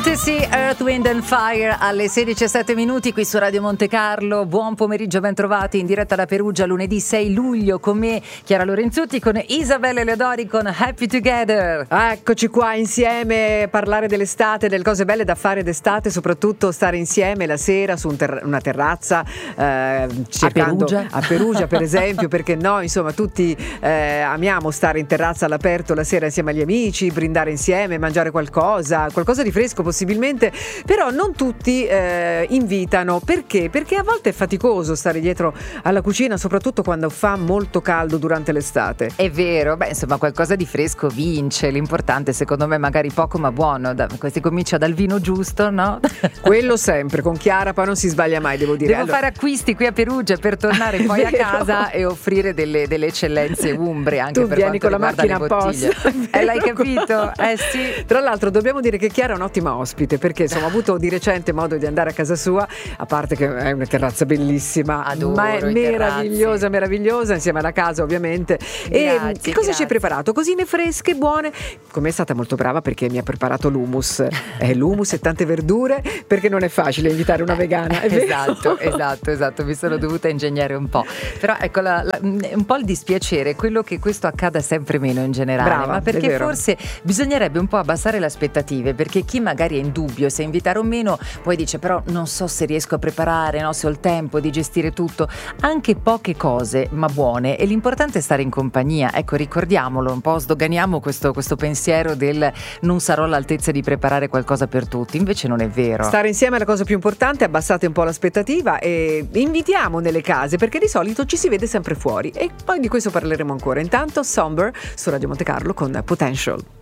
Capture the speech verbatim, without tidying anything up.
Sì, Earth, Wind and Fire alle sedici e sette minuti qui su Radio Monte Carlo. Buon pomeriggio, ben trovati in diretta da Perugia lunedì sei luglio con me Chiara Lorenzutti, con Isabella Leodori, con Happy Together. Eccoci qua insieme a parlare dell'estate, delle cose belle da fare d'estate, soprattutto stare insieme la sera su un ter- una terrazza eh, cercando, a Perugia a Perugia per esempio, perché no, insomma tutti eh, amiamo stare in terrazza all'aperto la sera insieme agli amici, brindare insieme, mangiare qualcosa, qualcosa di fresco possibilmente. Però non tutti eh, invitano. Perché? Perché a volte è faticoso stare dietro alla cucina, soprattutto quando fa molto caldo durante l'estate. È vero, beh insomma qualcosa di fresco vince. L'importante secondo me magari poco ma buono. Da, si comincia dal vino giusto, no? Quello sempre, con Chiara poi non si sbaglia mai, devo dire. Devo allora... fare acquisti qui a Perugia per tornare poi a casa e offrire delle, delle eccellenze umbre anche tu per vieni quanto con la riguarda macchina le bottiglie. apposta. Eh, l'hai capito? Eh sì. Tra l'altro dobbiamo dire che Chiara è un'ottima ospite, perché insomma ho avuto di recente modo di andare a casa sua, a parte che è una terrazza bellissima, adoro, ma è meravigliosa, terrazze. meravigliosa, insieme alla casa ovviamente. Grazie, e che cosa grazie. ci hai preparato? Cosine fresche, buone. Come è stata molto brava perché mi ha preparato l'hummus. Eh, l'hummus e tante verdure, perché non è facile invitare una vegana, è vero? Esatto, esatto, esatto, mi sono dovuta ingegnare un po'. Però ecco, la, la, un po' il dispiacere è quello che questo accada sempre meno in generale. Brava, ma perché è vero. forse bisognerebbe un po' abbassare le aspettative, perché chi magari è in dubbio se invitare o meno, poi dice però non so se riesco a preparare, no, se ho il tempo di gestire tutto. Anche poche cose ma buone, e l'importante è stare in compagnia. Ecco, ricordiamolo un po', sdoganiamo questo, questo pensiero del non sarò all'altezza di preparare qualcosa per tutti, invece non è vero. Stare insieme è la cosa più importante, abbassate un po' l'aspettativa e invitiamo nelle case, perché di solito ci si vede sempre fuori, e poi di questo parleremo ancora. Intanto Somber su Radio Monte Carlo con Potential.